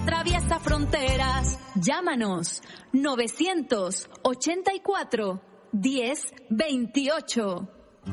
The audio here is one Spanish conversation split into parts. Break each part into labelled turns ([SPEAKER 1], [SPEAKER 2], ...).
[SPEAKER 1] atraviesa fronteras. Llámanos 984 1028.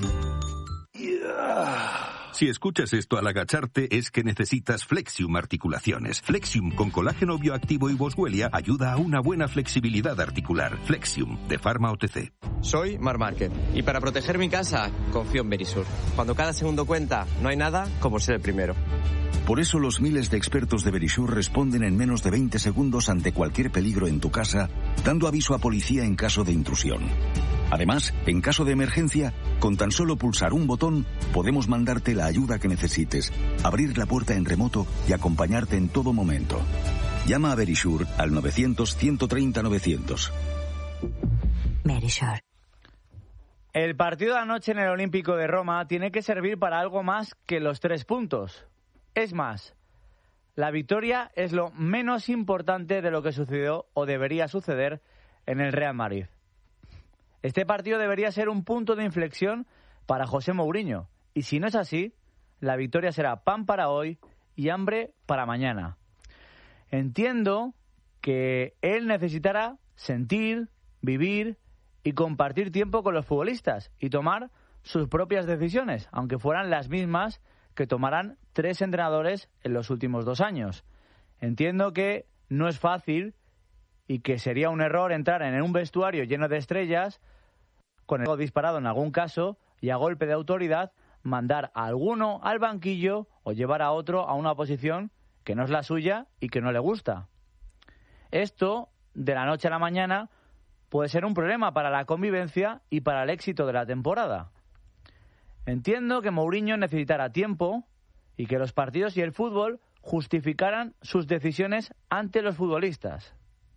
[SPEAKER 2] Si escuchas esto al agacharte es que necesitas Flexium Articulaciones. Flexium con colágeno bioactivo y boswellia ayuda a una buena flexibilidad articular. Flexium, de Pharma OTC.
[SPEAKER 3] Soy Marc Márquez y para proteger mi casa confío en Verisur. Cuando cada segundo cuenta, no hay nada como ser el primero.
[SPEAKER 4] Por eso los miles de expertos de Verisur responden en menos de 20 segundos ante cualquier peligro en tu casa, dando aviso a policía en caso de intrusión. Además, en caso de emergencia, con tan solo pulsar un botón, podemos mandarte la ayuda que necesites, abrir la puerta en remoto y acompañarte en todo momento. Llama a Verisur al 900-130-900.
[SPEAKER 5] Verisur.
[SPEAKER 6] El partido de anoche en el Olímpico de Roma tiene que servir para algo más que los 3 puntos. Es más, la victoria es lo menos importante de lo que sucedió o debería suceder en el Real Madrid. Este partido debería ser un punto de inflexión para José Mourinho. Y si no es así, la victoria será pan para hoy y hambre para mañana. Entiendo que él necesitará sentir, vivir y compartir tiempo con los futbolistas y tomar sus propias decisiones, aunque fueran las mismas que tomarán 3 entrenadores en los últimos 2 años. Entiendo que no es fácil y que sería un error entrar en un vestuario lleno de estrellas, con el ego disparado en algún caso, y a golpe de autoridad mandar a alguno al banquillo o llevar a otro a una posición que no es la suya y que no le gusta. Esto, de la noche a la mañana, puede ser un problema para la convivencia y para el éxito de la temporada. Entiendo que Mourinho necesitará tiempo y que los partidos y el fútbol justificaran sus decisiones ante los futbolistas.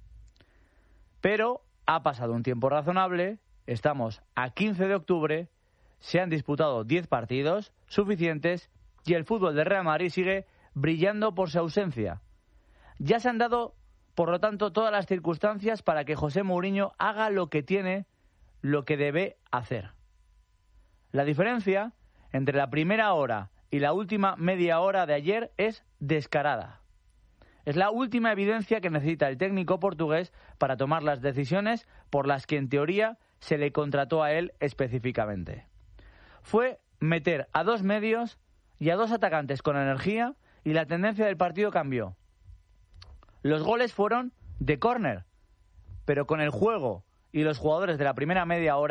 [SPEAKER 6] Pero ha pasado un tiempo razonable, estamos a 15 de octubre, se han disputado 10 partidos suficientes y el fútbol del Real Madrid sigue brillando por su ausencia. Ya se han dado, por lo tanto, todas las circunstancias para que José Mourinho haga lo que tiene, lo que debe hacer. La diferencia entre la primera hora y la última media hora de ayer es descarada. Es la última evidencia que necesita el técnico portugués para tomar las decisiones por las que en teoría se le contrató a él específicamente. Fue meter a 2 medios y a 2 atacantes con energía y la tendencia del partido cambió. Los goles fueron de córner, pero con el juego y los jugadores de la primera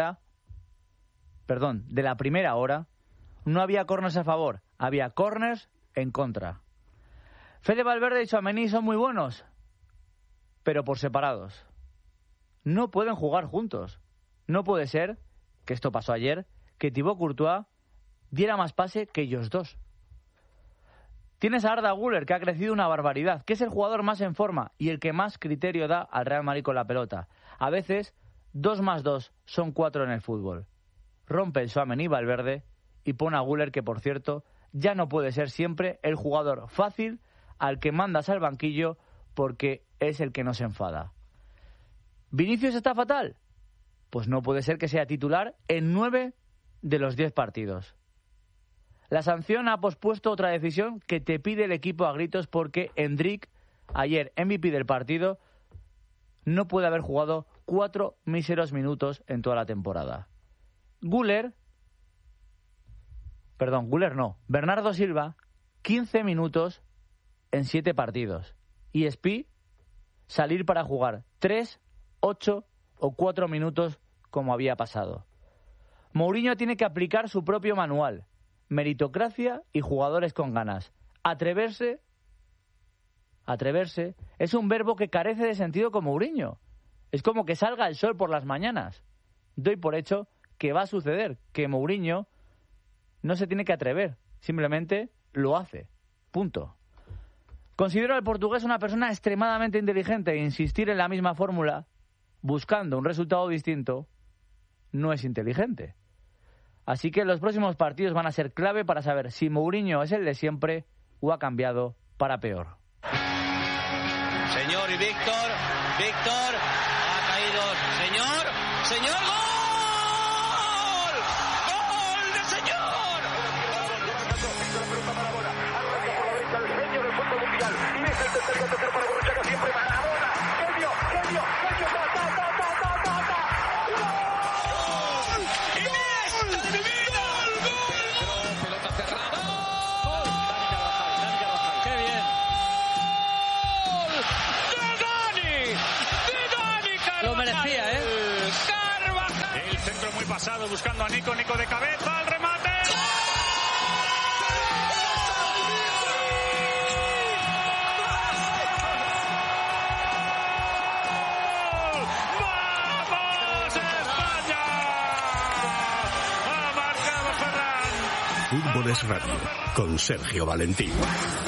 [SPEAKER 6] hora, no había córners a favor, había córners en contra. Fede Valverde y Tchouaméni son muy buenos, pero por separados. No pueden jugar juntos. No puede ser, que esto pasó ayer, que Thibaut Courtois diera más pase que ellos dos. Tienes a Arda Güler, que ha crecido una barbaridad, que es el jugador más en forma y el que más criterio da al Real Madrid con la pelota. A veces, 2 más 2 son 4 en el fútbol. Rompe el Tchouaméni Valverde y pone a Güler, que por cierto, ya no puede ser siempre el jugador fácil al que mandas al banquillo porque es el que no se enfada. ¿Vinicius está fatal? Pues no puede ser que sea titular en 9 de los 10 partidos. La sanción ha pospuesto otra decisión que te pide el equipo a gritos porque Endrick, ayer MVP del partido, no puede haber jugado 4 míseros minutos en toda la temporada. Bernardo Silva, 15 minutos en 7 partidos. Y Spi, salir para jugar 3, 8 o 4 minutos como había pasado. Mourinho tiene que aplicar su propio manual: meritocracia y jugadores con ganas. Atreverse es un verbo que carece de sentido con Mourinho. Es como que salga el sol por las mañanas. Doy por hecho que va a suceder, que Mourinho no se tiene que atrever, simplemente lo hace. Punto. Considero al portugués una persona extremadamente inteligente e insistir en la misma fórmula, buscando un resultado distinto, no es inteligente. Así que los próximos partidos van a ser clave para saber si Mourinho es el de siempre o ha cambiado para peor.
[SPEAKER 7] Señor y Víctor, ha caído, señor, ¡gol! ¡Gol de señor!
[SPEAKER 8] El genio del fútbol mundial, y es el tercer para
[SPEAKER 5] pasado buscando a Nico de cabeza, al remate. ¡Vamos España! Ha marcado Ferran.
[SPEAKER 8] Fútbol es Radio, con Sergio Valentín.